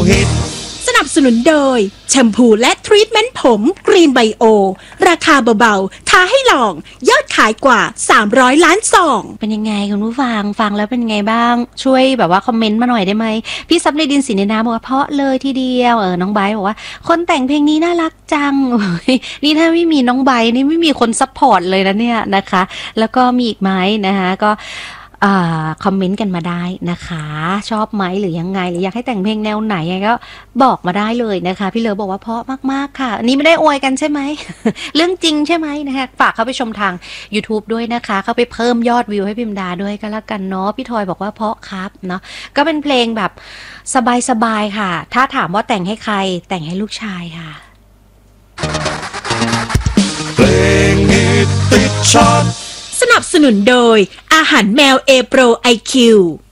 ฮิตสนับสนุนโดยแชมพูและทรีทเมนต์ผมกรีนไบโอราคาเบาๆท้าให้ลองยอดขายกว่า300ล้านซองเป็นยังไงคุณผู้ฟังแล้วเป็นยังไงบ้างช่วยแบบว่าคอมเมนต์มาหน่อยได้ไหมพี่ซับในดินสีในน้ำบอกว่าเพราะเลยทีเดียวน้องไบร์ทบอกว่าคนแต่งเพลงนี้น่ารักจัง นี่ถ้าไม่มีน้องไบร์ทนี่ไม่มีคนซัพพอร์ตเลยนะเนี่ยนะคะแล้วก็มีอีกไหมนะคะก็คอมเมนต์กันมาได้นะคะชอบไหมหรือยังไงหรืออยากให้แต่งเพลงแนวไหนก็บอกมาได้เลยนะคะพี่เลิฟบอกว่าเพราะมากๆค่ะอันนี้ไม่ได้อวยกันใช่ไหม เรื่องจริงใช่ไหมนะคะฝากเข้าไปชมทาง YouTube ด้วยนะคะเข้าไปเพิ่มยอดวิวให้พิมดาด้วยก็แล้วกันเนาะพี่ทอยบอกว่าเพราะครับเนาะก็เป็นเพลงแบบสบายๆค่ะถ้าถามว่าแต่งให้ใครแต่งให้ลูกชายค่ะเพลงฮิตติดชาร์ตสนับสนุนโดยอาหารแมวเอโปร IQ